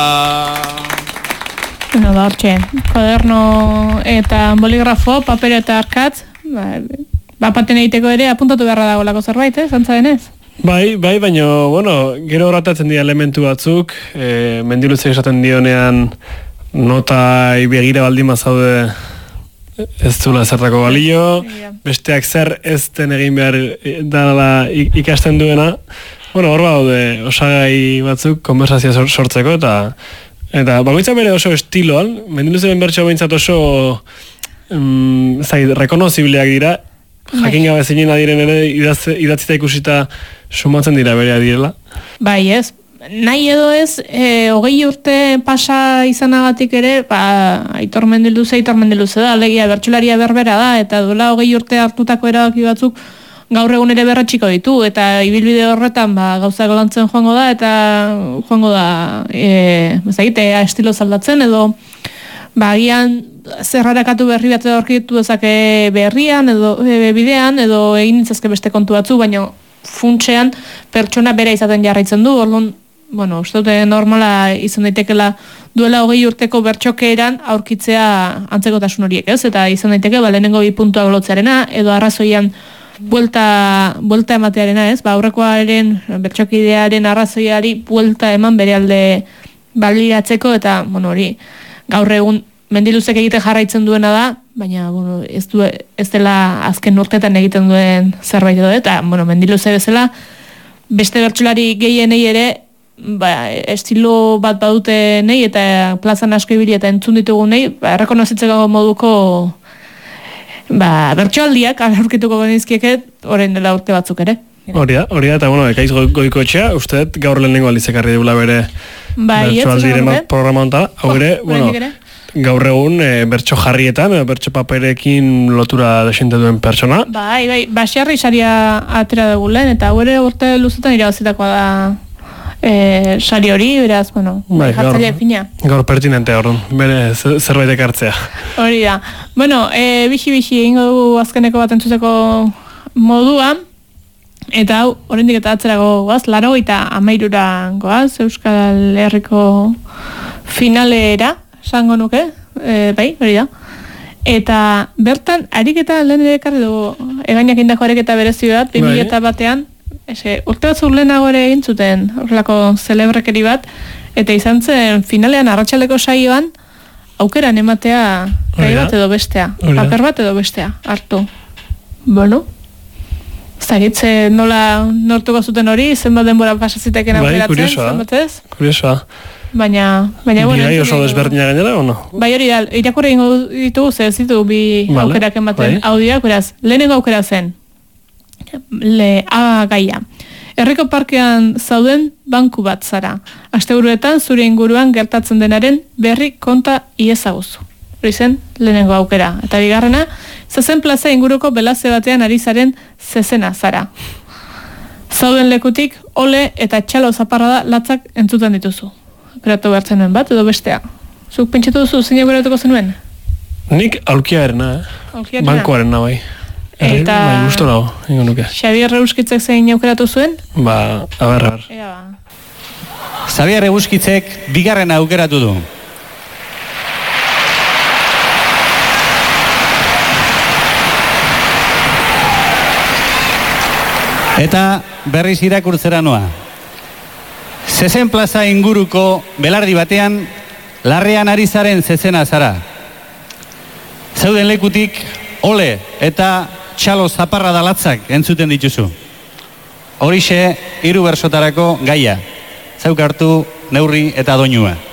Bueno, da hortxe, koderno eta boligrafo, papel eta arkatz, paten egiteko ere apuntatu beharra dagolako zerbait, zantza denez? Bai, baina, bueno, gero horretatzen dira elementu batzuk, Mendiluzek esaten dionean nota begira baldin mazaude ez zula zertako balio, besteak zer ez den egin behar dala ikasten duena, bueno, hor daude osagai batzuk konversazioa sortzeko eta bakoitza bere oso estiloan, Mendiluzek bertso behintzat oso rekonozibleak dira, jakin gabe zeinen adiren ere idatzita ikusita sumatzen dira berea direla. Bai ez, nahi edo ez, 20 urte pasa izanagatik ere, Aitor Mendiluze da, alegia bertsolaria berbera da, eta duela 20 urte hartutako erabaki batzuk gaur egun ere berratxiko ditu, eta ibilbide horretan gauzak lantzen joango da, eta joango da, estilo zaldatzen, edo agian zerrarakatu berri bat edo aurkitu dezake berrian, edo bidean, edo egin nintzazke beste kontu batzu, baina funtsean pertsona bera izaten jarraitzen du, orduan, bueno, uste dute normala izan daitekela duela 20 urteko bertxokeeran aurkitzea antzekotasun horiek, ez? Eta izan daiteke, lehenengo 2 puntuak lotzearena, edo arrazoian buelta ematearena, ez? Aurrekoaren bertxokidearen arrazoiari buelta eman bere alde baliratzeko, eta, bueno, hori, gaur egun Mendiluzek egite jarraitzen duena da, baina, bueno, ez dela azken urtetan egiten duen zerbait edo, eta, bueno, Mendiluze bezala, beste bertsolari gehienei ere, estilo bat badute nei, eta plazan asko ibili eta entzun ditugu nei, errekonozitzeko moduko bertsoaldiak aurkituko genizkieket, orain dela urte batzuk ere. Hori da, eta bueno, Ekaiz Goikoetxea, uste gaur lehenengo aldizekarri dugula bere bertsoaldiren bat programa honetan, hau ere, bueno, gaur egun bertso jarrietan, bertso paperekin lotura desinte duen pertsona. Bai, Basiarri saria atera dugu lehen, eta hau ere urte luzetan irabazitakoa da sari hori, beraz, bueno, jartzaile fina. Gaur pertinente horren, bere zerbait ekartzea. Hori da. Bueno, bixi egingo dugu azkeneko bat entzuteko modua, eta hau, oraindik eta atzerago goaz, 83 goaz, Euskal Herriko finalera, esango nuke, bai, hori da. Eta bertan, ariketa lehen ere ekarri dugu, egainak indako ariketa berezi bat, 2001an, urte batzuk lehenago ere egin zuten, horrelako zelebrekeri bat, eta izan zen finalean arratsaleko saioan, aukeran ematea gai bat edo bestea, paper bat edo bestea, hartu. Bueno, zagitze nola nortuko zuten hori, zenbat denbora pasaziteken aukeratzen, zenbatez? Kuriosoa. Baina, bueno... Birai oso desberdina gainera, o no? Bai hori da, irakurri ingo ditugu, ez ditu bi aukerak ematen audioak, beraz, lehenengo aukera zen, gaia. Herriko parkean zauden banku bat zara. Asteburuetan zure inguruan gertatzen denaren berri konta iezaguzu. Hori zen, lehenengo aukera. Eta bigarrena, zezen plaza inguruko belaze batean ari zaren zezena zara. Zauden lekutik, ole eta txalo zaparrada latzak entzuten dituzu. Geratu behartzen nuen bat, edo bestea. Zuk pentsatu duzu, zein geratuko zenuen? Nik aulkiarena, bankoarena bai. Eta... Bai, gustu nago, ingo nuke. Xabier Rebuskitzek zein aukeratu zuen? A ber. Xabier Rebuskitzek bigarrena aukeratu du. Eta berriz irakurtzera noa. Zezen plaza inguruko belardi batean, larrean ari zaren zezena zara. Zauden lekutik, ole eta txalo zaparra dalatzak entzuten dituzu. Horixe, 3 bersotarako gaia. Zauk hartu, neurri eta doinua.